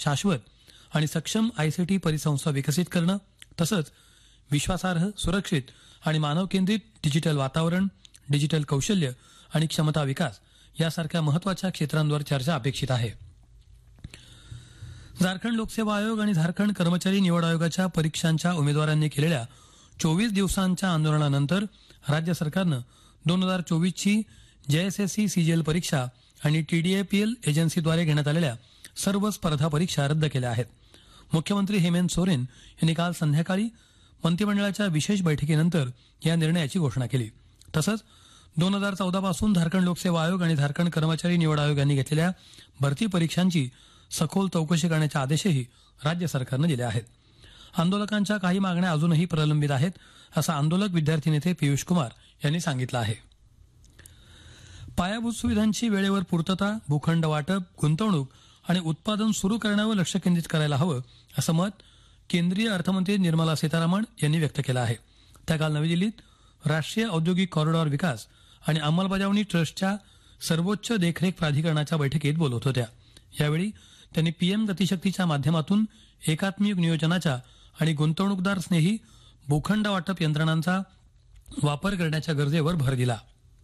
शाश्वत आणि सक्षम आयसीटी परिसंस्था विकसित करणं तसंच विश्वासार्ह, सुरक्षित आणि मानव केंद्रित डिजिटल वातावरण, डिजिटल कौशल्य आणि क्षमता विकास यासारख्या महत्वाच्या क्षेत्रांवर चर्चा अपेक्षित आहे. झारखंड लोकसेवा आयोग आणि झारखंड कर्मचारी निवड आयोगाच्या परीक्षांच्या उमेदवारांनी केलेल्या 24 दिवसांच्या आंदोलनानंतर राज्य सरकारनं 2024ची जेएसएससी सीजीएल परीक्षा आणि टीडीएपीएल एजन्सीद्वारे घेण्यात आलेल्या सर्व स्पर्धा परीक्षा रद्द केल्या आहेत. मुख्यमंत्री हेमंत सोरेन यांनी काल संध्याकाळी मंत्रिमंडळाच्या विशेष बैठकीनंतर या निर्णयाची घोषणा केली. तसंच 2014 पासून झारखंड लोकसेवा आयोग आणि झारखंड कर्मचारी निवड आयोग यांनी घेतलेल्या भरती परीक्षांची सखोल चौकशी करण्याचे आदेशही राज्य सरकारनं दिले आहेत. आंदोलकांच्या काही मागण्या अजूनही प्रलंबित आहेत असं आंदोलक विद्यार्थी नेते पियुष कुमार यांनी सांगितलं आहे. पायाभूत सुविधांची वेळेवर पूर्तता, भूखंड वाटप, गुंतवणूक आणि उत्पादन सुरू करण्यावर लक्ष केंद्रित करायला हवं असं मत केंद्रीय अर्थमंत्री निर्मला सीतारामन यांनी व्यक्त केलं आहे. त्या काल नवी दिल्लीत राष्ट्रीय औद्योगिक कॉरिडॉर विकास आणि अंमलबजावणी ट्रस्टच्या सर्वोच्च देखरेख प्राधिकरणाच्या बैठकीत बोलत होत्या. यावेळी त्यांनी पीएम गतिशक्तीच्या माध्यमातून एकात्मिक नियोजनाच्या आणि गुंतवणूकदार स्नेही भूखंड वाटप यंत्रणांचा वापर करण्याच्या गरजेवर भर दिला.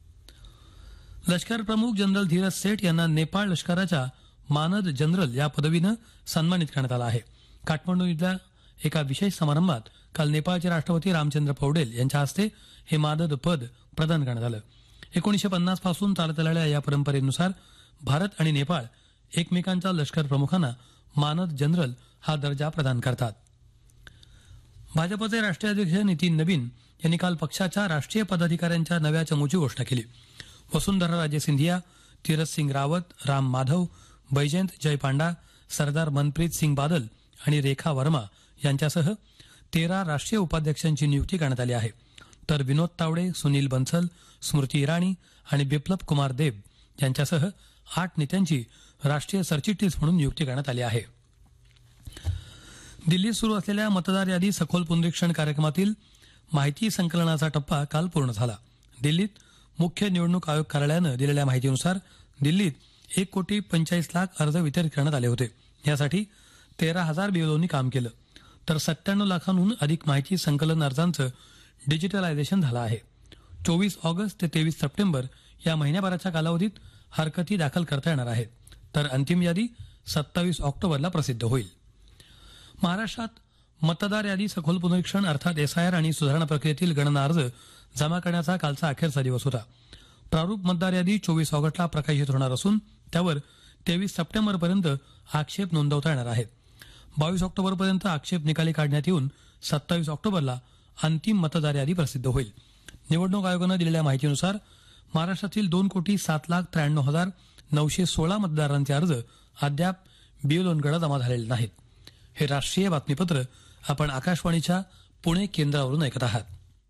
लष्कर प्रमुख जनरल धीरज सेठ यांना नेपाळ लष्कराच्या मानद जनरल या पदवीनं सन्मानित करण्यात आलं आहे. काठमांडू इथल्या एका विशेष समारंभात काल नेपाळचे राष्ट्रपती रामचंद्र पौडेल यांच्या हस्ते हे मानद पद प्रदान करण्यात आलं. 1950 पासून चालत आलेल्या या परंपरेनुसार भारत आणि नेपाळ एकमेकांच्या लष्कर प्रमुखांना मानद जनरल हा दर्जा प्रदान करतात. भाजपचे राष्ट्रीय अध्यक्ष नितीन नबीन यांनी काल पक्षाच्या राष्ट्रीय पदाधिकाऱ्यांच्या नव्या चमूची घोषणा केली. वसुंधरा राजे सिंधिया, तीरथ सिंग रावत, राम माधव, बैजयंत जय पांडा, सरदार मनप्रीत सिंग बादल आणि रेखा वर्मा यांच्यासह 13 राष्ट्रीय उपाध्यक्षांची नियुक्ती करण्यात आली आहे. तर विनोद तावडे, सुनील बन्सल, स्मृती इराणी आणि बिप्लब कुमार देब यांच्यासह 8 नेत्यांची राष्ट्रीय सरचिटणीस म्हणून नियुक्ती करण्यात आली आहे. दिल्लीत सुरू असलेल्या मतदार यादी सखोल पुनरीक्षण कार्यक्रमातील माहिती संकलनाचा टप्पा काल पूर्ण झाला. दिल्लीत मुख्य निवडणूक आयोग कार्यालयानं दिलेल्या माहितीनुसार दिल्लीत 1,45,00,000 अर्ज वितरित करण्यात आले होते. यासाठी 13,000 बीएलओंनी काम केलं. तर 97 लाखांहून अधिक माहिती संकलन अर्जांचं डिजिटलायझेशन झालं आहे. 24 ऑगस्ट ते 23 सप्टेंबर या महिन्याभराच्या कालावधीत हरकती दाखल करता येणार आहेत. तर अंतिम यादी 27 ऑक्टोबरला प्रसिद्ध होईल. महाराष्ट्रात मतदार यादी सखोल पुनरीक्षण अर्थात एसआयआर आणि सुधारणा प्रक्रियेतील गणना अर्ज जमा करण्याचा कालचा अखेरचा दिवस होता. प्रारूप मतदार यादी 24 ऑगस्टला प्रकाशित होणार असून त्यावर 23 सप्टेंबरपर्यंत आक्षेप नोंदवता येणार आहेत. 22 ऑक्टोबरपर्यंत आक्षेप निकाली काढण्यात येऊन 27 ऑक्टोबरला अंतिम मतदार यादी प्रसिद्ध होईल. निवडणूक आयोगानं दिलेल्या माहितीनुसार महाराष्ट्रातील 2,07,93,916 मतदारांचे अर्ज अद्याप बीएलओंकडे जमा झालेले नाहीत. हे राष्ट्रीय बातमीपत्र आपण आकाशवाणीच्या पुणे केंद्रावरून ऐकत आहात.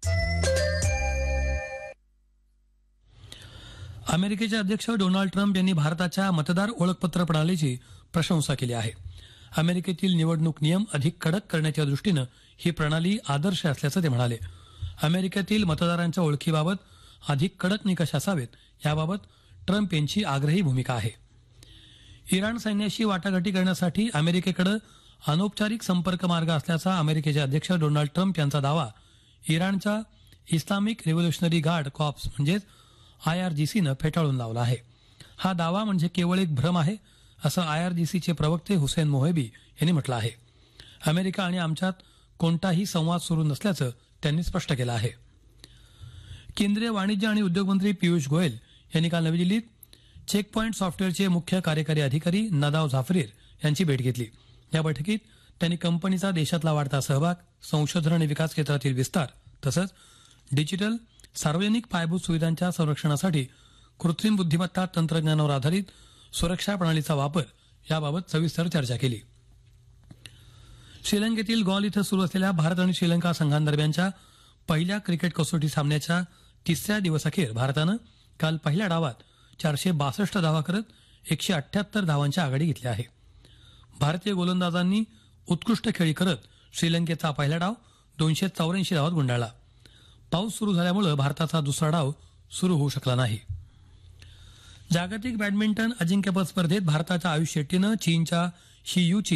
अमेरिकेचे अध्यक्ष डोनाल्ड ट्रम्प यांनी भारताच्या मतदार ओळखपत्र प्रणालीची प्रशंसा केली आहे. अमेरिकेतील निवडणूक नियम अधिक कडक करण्याच्या दृष्टीनं ही प्रणाली आदर्श असल्याचं ते म्हणाले. अमेरिकेतील मतदारांच्या ओळखीबाबत अधिक कडक निकष असावेत याबाबत ट्रम्प यांची आग्रही भूमिका आहे. इराण सैन्याशी वाटाघाटी करण्यासाठी अमेरिकेकडे अनौपचारिक संपर्क मार्ग असल्याचा अमेरिकेचे अध्यक्ष डोनाल्ड ट्रम्प यांचा दावा इराणच्या इस्लामिक रिव्होल्युशनरी गार्ड कॉप्स म्हणजेच आयआरजीसीनं फेटाळून लावला आहे. हा दावा म्हणजे केवळ एक भ्रम आहे असं आयआरजीसीचे प्रवक्ते हुसेन मोहेबी यांनी म्हटलं आहे. अमेरिका आणि आमच्यात कोणताही संवाद सुरू नसल्याचं त्यांनी स्पष्ट केलं आहे. केंद्रीय वाणिज्य आणि उद्योग मंत्री पियुष गोयल यांनी काल नवी दिल्लीत चेकपॉइंट सॉफ्टवेअरचे मुख्य कार्यकारी अधिकारी नदाव झाफरीर यांची भेट घेतली. या बैठकीत त्यांनी कंपनीचा देशातला वाढता सहभाग, संशोधन आणि विकास क्षेत्रातील विस्तार तसंच डिजिटल सार्वजनिक पायाभूत सुविधांच्या संरक्षणासाठी कृत्रिम बुद्धिमत्ता तंत्रज्ञानावर आधारित सुरक्षा प्रणालीचा वापर याबाबत सविस्तर चर्चा केली. श्रीलंकेतील गॉल इथं सुरू असलेल्या भारत आणि श्रीलंका संघांदरम्यानच्या पहिल्या क्रिकेट कसोटी सामन्याच्या 3ऱ्या दिवसअखेर भारतानं काल पहिल्या डावात 462 धावा करत 178 धावांची आघाडी घेतली आहे. भारतीय गोलंदाजांनी उत्कृष्ट खेळी करत श्रीलंकेचा पहिला डाव 284 धावात गुंडाळला. पाऊस सुरू झाल्यामुळे भारताचा दुसरा डाव सुरू होऊ शकला नाही. जागतिक बॅडमिंटन अजिंक्यपद स्पर्धेत भारताच्या आयुष शेट्टीनं चीनच्या शी यूची